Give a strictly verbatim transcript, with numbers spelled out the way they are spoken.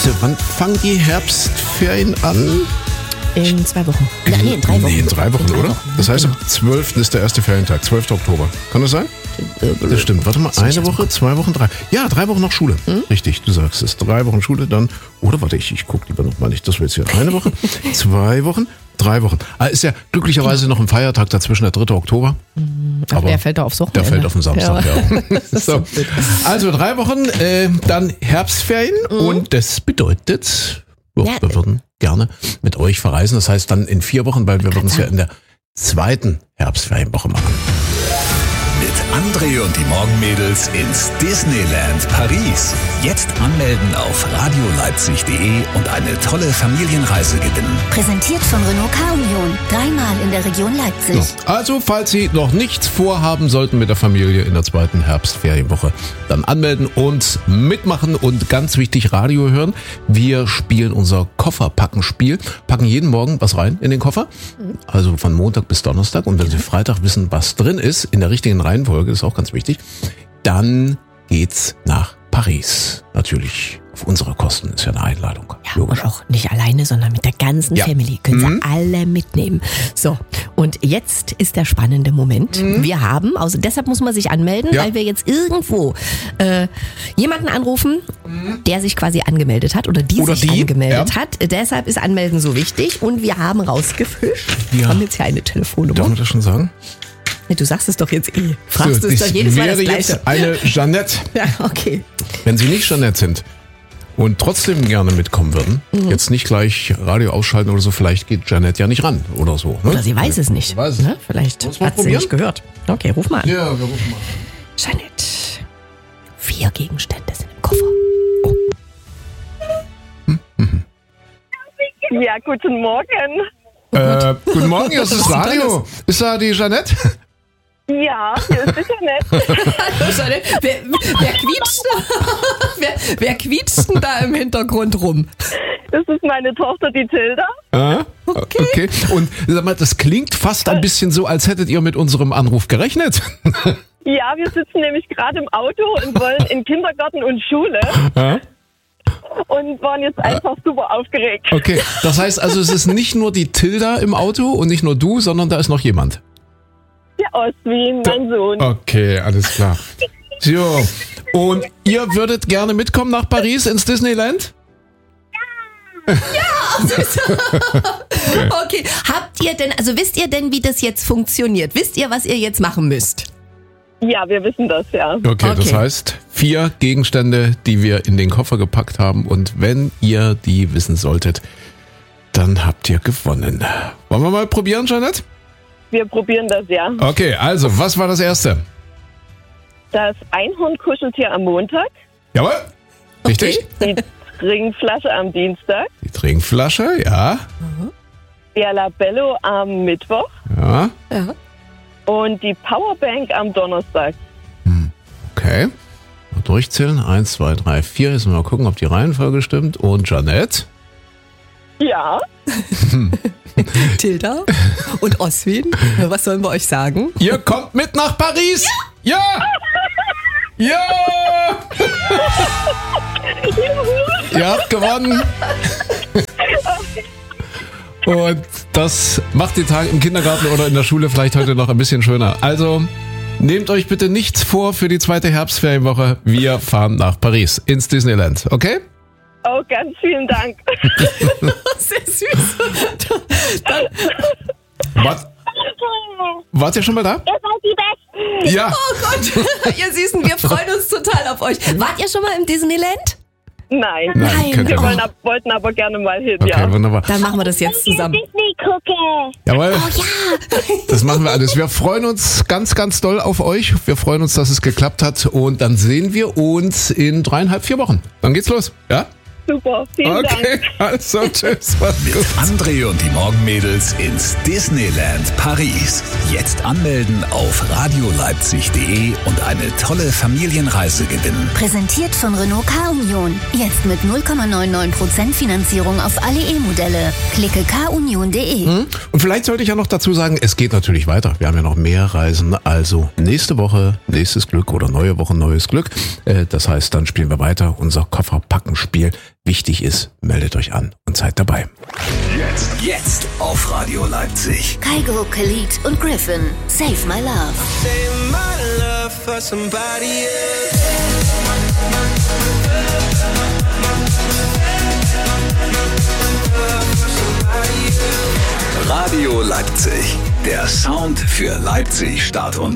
wann fangen die Herbstferien an? In zwei Wochen. Ja, nee, in drei Wochen. Nee, in drei Wochen, in drei oder? Wochen. Das heißt, am zwölften ist der erste Ferientag, zwölften Oktober. Kann das sein? Das stimmt. Warte mal, eine Woche, zwei Wochen, drei. Ja, drei Wochen noch Schule. Hm? Richtig, du sagst es. Drei Wochen Schule, dann. Oder warte, ich, ich gucke lieber noch mal nicht. Das wird jetzt hier. Eine Woche, zwei Wochen, drei Wochen. Ah, ist ja glücklicherweise noch ein Feiertag dazwischen, der dritte Oktober. Ach, aber der fällt da aufs Wochenende. Der fällt auf den Samstag, ja. ja. So. Also drei Wochen, äh, dann Herbstferien. Mhm. Und das bedeutet, oh, ja. wir würden gerne mit euch verreisen. Das heißt dann in vier Wochen, weil wir würden es ja in der zweiten Herbstferienwoche machen. Mit André und die Morgenmädels ins Disneyland Paris. Jetzt anmelden auf radioleipzig punkt de und eine tolle Familienreise gewinnen. Präsentiert von Renault K-Union. Dreimal in der Region Leipzig. So. Also, falls Sie noch nichts vorhaben sollten mit der Familie in der zweiten Herbstferienwoche, dann anmelden und mitmachen und ganz wichtig Radio hören. Wir spielen unser Kofferpackenspiel, packen jeden Morgen was rein in den Koffer, also von Montag bis Donnerstag. Und wenn Sie Freitag wissen, was drin ist, in der richtigen Reihenfolge, ist auch ganz wichtig, dann geht's nach Paris. Natürlich auf unsere Kosten, ist ja eine Einladung. Ja, und auch nicht alleine, sondern mit der ganzen ja. Family. Können mhm. Sie alle mitnehmen. So, und jetzt ist der spannende Moment. Mhm. Wir haben, also deshalb muss man sich anmelden, ja. weil wir jetzt irgendwo äh, jemanden anrufen, mhm. der sich quasi angemeldet hat oder die oder sich die. angemeldet ja. hat. Deshalb ist Anmelden so wichtig und wir haben rausgefischt. Wir ja. haben jetzt hier eine Telefonnummer. Darf man das schon sagen? Du sagst es doch jetzt eh. Fragst so, du es doch jedes Mal das Gleiche. Jetzt eine Jeanette. Ja, okay. Wenn Sie nicht Jeanette sind und trotzdem gerne mitkommen würden, mhm. jetzt nicht gleich Radio ausschalten oder so, vielleicht geht Jeanette ja nicht ran oder so. Ne? Oder sie weiß es nicht. Weiß es. Ne? Vielleicht hat sie nicht gehört. Okay, ruf mal an. Ja, wir rufen mal. Jeanette, vier Gegenstände sind im Koffer. Oh. Hm? Mhm. Ja, guten Morgen. Äh, guten Morgen, hier ist das Radio. Ist da die Jeanette? Ja, hier ist die Jeanette. Hallo Jeanette. Wer, wer, quietscht, wer, wer quietscht denn da im Hintergrund rum? Das ist meine Tochter, die Tilda. Ah, okay. okay. Und sag mal, das klingt fast ein bisschen so, als hättet ihr mit unserem Anruf gerechnet. Ja, wir sitzen nämlich gerade im Auto und wollen in Kindergarten und Schule. Ah? Und waren jetzt einfach super aufgeregt. Okay, das heißt also, es ist nicht nur die Tilda im Auto und nicht nur du, sondern da ist noch jemand. Der Ostwin, mein Sohn. Okay, alles klar. So, und ihr würdet gerne mitkommen nach Paris ins Disneyland? Ja! Ja! Okay, habt ihr denn, also wisst ihr denn, wie das jetzt funktioniert? Wisst ihr, was ihr jetzt machen müsst? Ja, wir wissen das, ja. Okay, okay, das heißt, vier Gegenstände, die wir in den Koffer gepackt haben. Und wenn ihr die wissen solltet, dann habt ihr gewonnen. Wollen wir mal probieren, Jeanette? Wir probieren das, ja. Okay, also, was war das erste? Das Einhorn-Kuscheltier am Montag. Jawohl, richtig. Die Trinkflasche am Dienstag. Die Trinkflasche, ja. Mhm. Der Labello am Mittwoch. Ja. Ja. Und die Powerbank am Donnerstag. Okay. Mal durchzählen. Eins, zwei, drei, vier. Jetzt mal gucken, ob die Reihenfolge stimmt. Und Jeanette? Ja. Tilda und Oswin, was sollen wir euch sagen? Ihr kommt mit nach Paris! Ja! Ja! Ja! Ihr habt gewonnen! Und das macht den Tag im Kindergarten oder in der Schule vielleicht heute noch ein bisschen schöner. Also nehmt euch bitte nichts vor für die zweite Herbstferienwoche. Wir fahren nach Paris ins Disneyland, okay? Oh, ganz vielen Dank. Sehr süß. Dann, Wart, wart ihr schon mal da? Ihr seid die Besten. Ja. Oh Gott, ihr Süßen, wir freuen uns total auf euch. Wart ihr schon mal im Disneyland? Nein. Nein, wir wir wollen ab, wollten aber gerne mal hin, okay, ja. Wunderbar. Dann machen wir das jetzt zusammen. Disney gucken. Jawohl. Oh ja. Das machen wir alles. Wir freuen uns ganz, ganz doll auf euch. Wir freuen uns, dass es geklappt hat. Und dann sehen wir uns in dreieinhalb, vier Wochen. Dann geht's los. Ja? Super, vielen okay, Dank. Also tschüss. Mach's Mit gut. André und die Morgenmädels ins Disneyland Paris. Jetzt anmelden auf radioleipzig punkt de und eine tolle Familienreise gewinnen. Präsentiert von Renault K-Union. Jetzt mit null Komma neunundneunzig Prozent Finanzierung auf alle E-Modelle. Klicke k union punkt de. Hm? Und vielleicht sollte ich ja noch dazu sagen, es geht natürlich weiter. Wir haben ja noch mehr Reisen. Also nächste Woche nächstes Glück oder neue Woche neues Glück. Das heißt, dann spielen wir weiter unser Kofferpackenspiel wichtig ist, meldet euch an und seid dabei. Jetzt, jetzt auf Radio Leipzig. Kygo, Khalid und Griffin. Save My Love. Save my love for somebody else. Radio Leipzig. Der Sound für Leipzig, Stadt und